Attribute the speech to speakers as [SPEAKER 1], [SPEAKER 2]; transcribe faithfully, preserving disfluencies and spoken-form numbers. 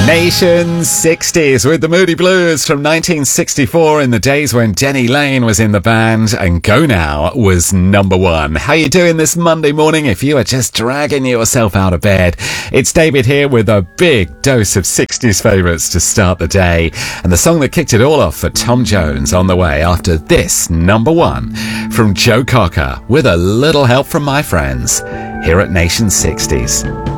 [SPEAKER 1] Nation sixties with the Moody Blues from nineteen sixty-four, in the days when Denny Lane was in the band and Go Now was number one. How you doing this Monday morning if you are just dragging yourself out of bed? It's David here with a big dose of sixties favourites to start the day, and the song that kicked it all off for Tom Jones on the way after this number one from Joe Cocker with a little help from my friends here at Nation sixties.